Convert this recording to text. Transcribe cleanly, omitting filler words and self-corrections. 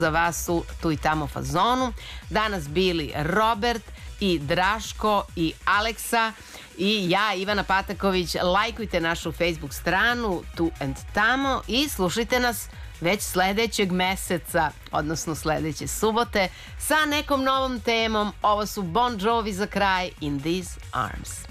za vas su Tu i tamo fazonu. Danas bili Robert i Draško i Aleksa i ja, Ivana Pataković. Lajkujte našu Facebook stranu Tu and tamo i slušajte nas već sledećeg meseca, odnosno sledeće subote, sa nekom novom temom. Ovo su Bon Jovi za kraj, In These Arms.